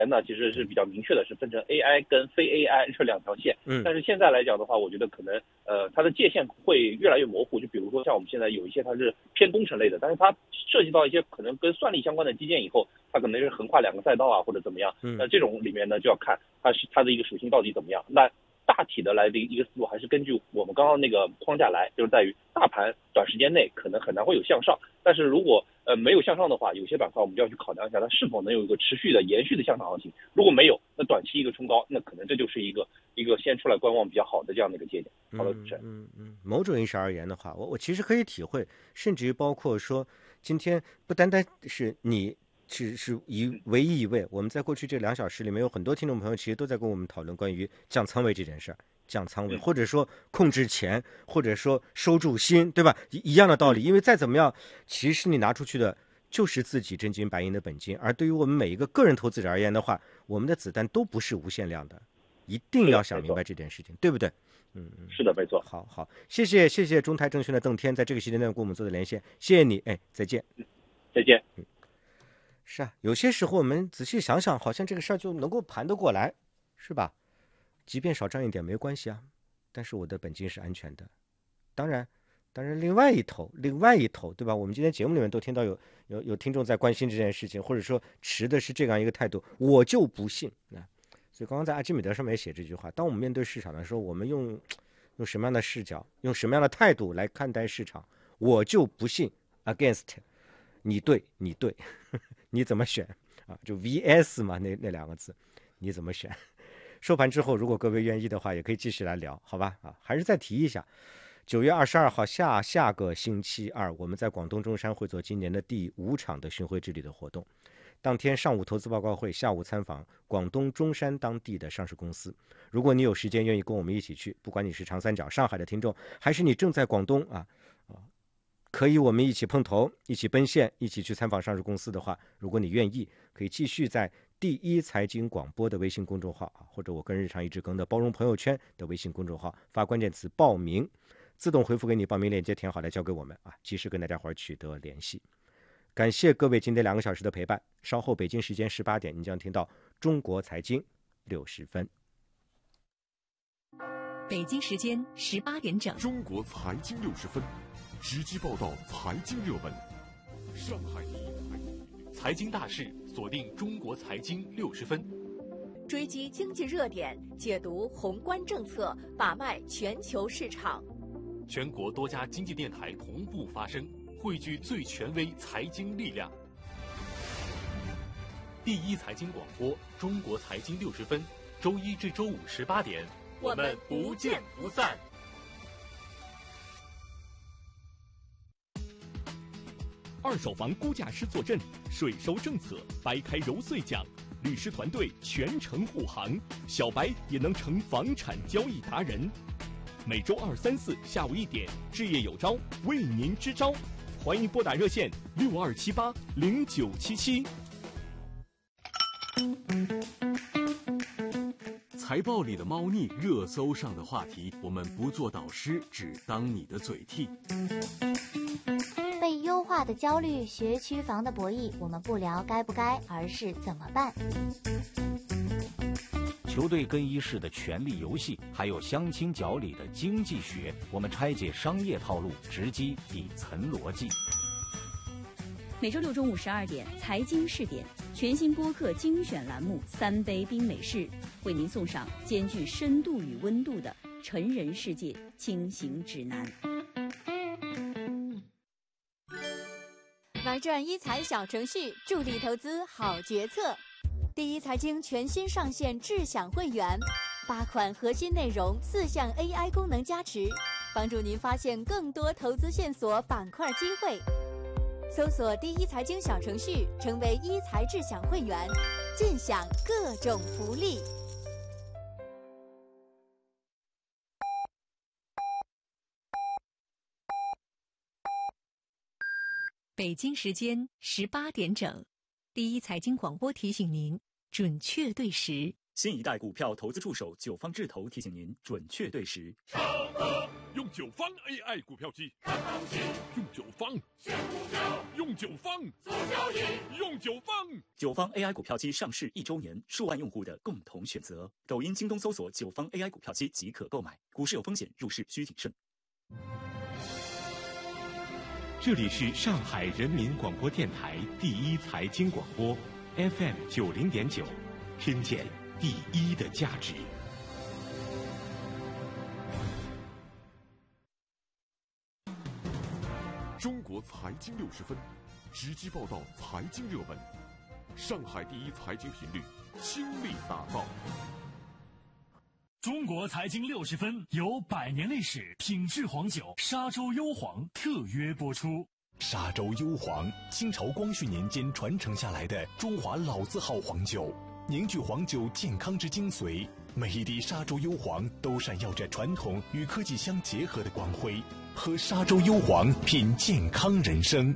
呢其实是比较明确的，是分成 AI 跟非 AI 这两条线。但是现在来讲的话，我觉得可能它的界限会越来越模糊。就比如说像我们现在有一些它是偏工程类的，但是它涉及到一些可能跟算力相关的基建以后，它可能是横跨2个赛道啊或者怎么样。那这种里面呢就要看它的一个属性到底怎么样。那大体的来的一个思路还是根据我们刚刚那个框架来，就是在于大盘短时间内可能很难会有向上，但是如果没有向上的话，有些板块我们就要去考量一下它是否能有一个持续的延续的向上行情。如果没有，那短期一个冲高，那可能这就是一个先出来观望比较好的这样的一个节点。好的，主持人。 某种意义上而言的话，我其实可以体会，甚至于包括说，今天不单单是你是唯一一位，我们在过去这2小时里面有很多听众朋友其实都在跟我们讨论关于降仓位这件事儿。降仓位，或者说控制钱，或者说收住心，对吧？一样的道理。因为再怎么样，其实你拿出去的就是自己真金白银的本金。而对于我们每一个个人投资者而言的话，我们的子弹都不是无限量的，一定要想明白这件事情，对不对？ 是的，没错。 好，谢谢中台证券的邓天在这个时间段跟我们做的连线，谢谢你，再见。 再见。 是啊，有些时候我们仔细想想，好像这个事儿就能够盘得过来，是吧？即便少赚一点没关系啊，但是我的本金是安全的。当然另外一头，对吧？我们今天节目里面都听到有听众在关心这件事情，或者说持的是这样一个态度，我就不信。所以刚刚在阿基米德上面也写这句话：当我们面对市场的时候，我们用什么样的视角，用什么样的态度来看待市场，我就不信 against 你对你怎么选啊？就 VS 嘛，那2个字，你怎么选？收盘之后，如果各位愿意的话，也可以继续来聊，好吧？还是再提一下，9月22号下个星期二，我们在广东中山会做今年的第5场的巡回之旅的活动。当天上午投资报告会，下午参访广东中山当地的上市公司。如果你有时间愿意跟我们一起去，不管你是长三角上海的听众，还是你正在广东可以我们一起碰头，一起奔现，一起去参访上市公司的话，如果你愿意，可以继续在第一财经广播的微信公众号或者我跟日常一直更的包容朋友圈的微信公众号发关键词报名，自动回复给你报名链接，填好来交给我们及时跟大家伙取得联系。感谢各位今天2个小时的陪伴，稍后北京时间18点，你将听到中国财经60分。 北京时间18点整， 中国财经60分，直击报道财经热门。上海财经大事，锁定中国财经60分， 追击经济热点，解读宏观政策，把脉全球市场。 全国多家经济电台同步发声，汇聚最权威财经力量。第一财经广播，中国财经60分，周一至周五18点， 我们不见不散。 二手房估价师坐镇，税收政策掰开揉碎讲，律师团队全程护航，小白也能成房产交易达人。每周2、3、4下午1点，置业有招为您支招，欢迎拨打热线62780977。 财报里的猫腻，热搜上的话题，我们不做导师，只当你的嘴替。 被优化的焦虑，学区房的博弈，我们不聊该不该，而是怎么办。 球队更衣室的权力游戏，还有相亲角里的经济学，我们拆解商业套路，直击底层逻辑。 每周6中午12点，财经试点全新播客精选栏目3杯冰美式，为您送上兼具深度与温度的成人世界轻行指南。 玩转一财小程序，助力投资好决策。第一财经全新上线智享会员，8款核心内容，4项 AI 功能加持，帮助您发现更多投资线索、板块机会。搜索第一财经小程序，成为一财智享会员，尽享各种福利。 北京时间18点整，第一财经广播提醒您准确对时。 新一代股票投资助手九方智投提醒您准确对时。 用九方 AI 股票机，看东西；用九方选股票，用九方做交易，用九方。 九方 AI 股票机上市1周年，数万用户的共同选择。抖音、京东搜索九方 AI 股票机即可购买。股市有风险，入市需谨慎。 这里是上海人民广播电台第一财经广播 FM 90.9，听见第一的价值。 中国财经60分，直击报道财经热门，上海第一财经频率倾力打造。 中国财经60分由100年历史品质黄酒沙洲幽黄特约播出。 沙洲幽黄，清朝光绪年间传承下来的中华老字号黄酒，凝聚黄酒健康之精髓。每一滴沙洲幽黄都闪耀着传统与科技相结合的光辉。喝沙洲幽黄，品健康人生。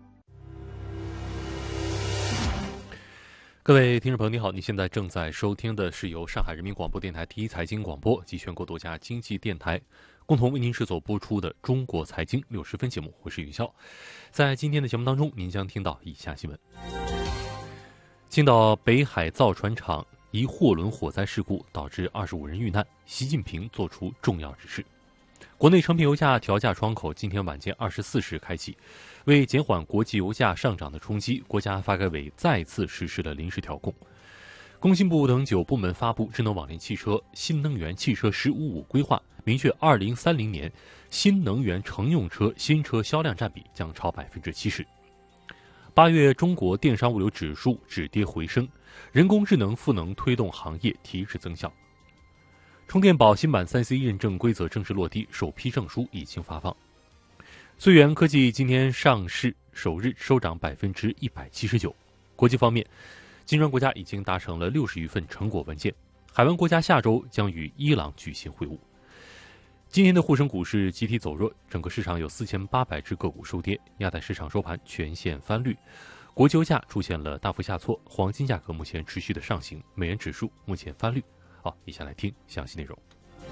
各位听众朋友，你好，你现在正在收听的是由上海人民广播电台第一财经广播及全国多家经济电台共同为您制作播出的中国财经60分节目，我是云霄。在今天的节目当中，您将听到以下新闻：青岛北海造船厂一货轮火灾事故导致25人遇难，习近平作出重要指示。国内成品油价调价窗口今天晚间24时开启，为减缓国际油价上涨的冲击，国家发改委再次实施了临时调控。工信部等9部门发布智能网联汽车新能源汽车“15+5”规划，明确2030年新能源乘用车新车销量占比将超70%。8月中国电商物流指数止跌回升，人工智能赋能推动行业提质增效。充电宝新版3C 认证规则正式落地，首批证书已经发放。穗源科技今天上市首日收涨179%。国际方面，金砖国家已经达成了60余份成果文件，海湾国家下周将与伊朗举行会晤。今天的沪深股市集体走弱，整个市场有4800只个股收跌，亚太市场收盘全线翻绿，国际油价出现了大幅下挫，黄金价格目前持续的上行，美元指数目前翻绿。好，以下来听详细内容。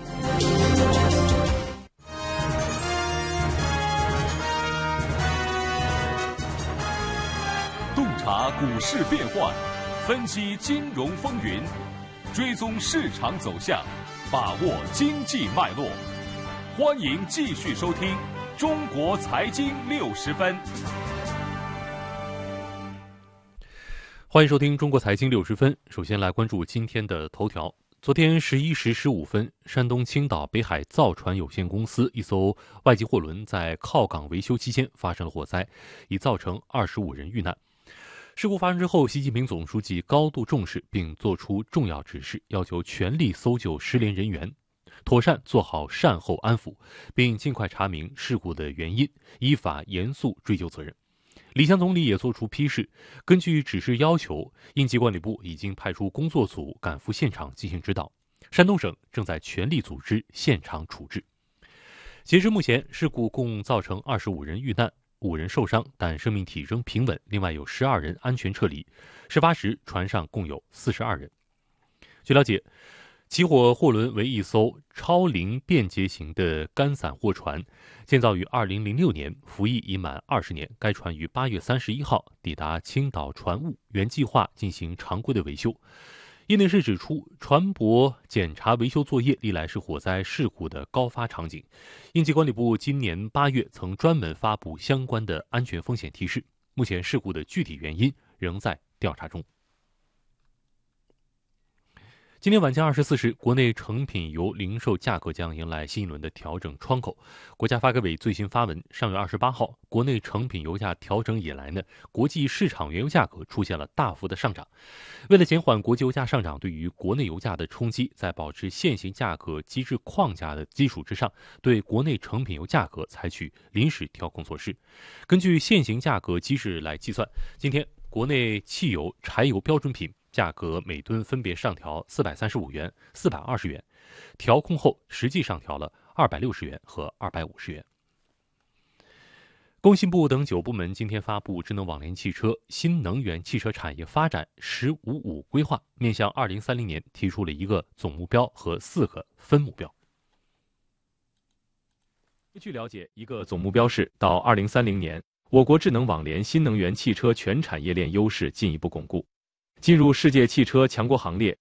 洞察股市变幻，分析金融风云，追踪市场走向，把握经济脉络。欢迎继续收听中国财经60分。 欢迎收听中国财经60分。首先来关注今天的头条。昨天11时15分，山东青岛北海造船有限公司一艘外籍货轮在靠港维修期间发生了火灾，已造成25人遇难。事故发生之后，习近平总书记高度重视并作出重要指示，要求全力搜救失联人员，妥善做好善后安抚，并尽快查明事故的原因，依法严肃追究责任。李强总理也作出批示，根据指示要求，应急管理部已经派出工作组赶赴现场进行指导，山东省正在全力组织现场处置。截至目前，事故共造成25人遇难，5人受伤，但生命体仍平稳，另外有12人安全撤离。事发时，船上共有42人。据了解，起火货轮为一艘超龄便捷型的干散货船，建造于2006年，服役已满20年。该船于8月31号抵达青岛船坞，原计划进行常规的维修。业内人士指出，船舶检查维修作业历来是火灾事故的高发场景。应急管理部今年8月曾专门发布相关的安全风险提示，目前事故的具体原因仍在调查中。今天晚间24时，国内成品油零售价格将迎来新一轮的调整窗口。国家发改委最新发文，上月28号，国内成品油价调整以来呢，国际市场原油价格出现了大幅的上涨。为了减缓国际油价上涨对于国内油价的冲击，在保持现行价格机制框架的基础之上，对国内成品油价格采取临时调控措施。根据现行价格机制来计算，今天国内汽油、柴油标准品价格每吨分别上调435元、420元，调控后实际上调了260元和250元。工信部等9部门今天发布智能网联汽车新能源汽车产业发展“15+5”规划，面向2030年提出了一个总目标和4个分目标。 据了解，一个总目标是到2030年，我国智能网联新能源汽车全产业链优势进一步巩固，进入世界汽车强国行列，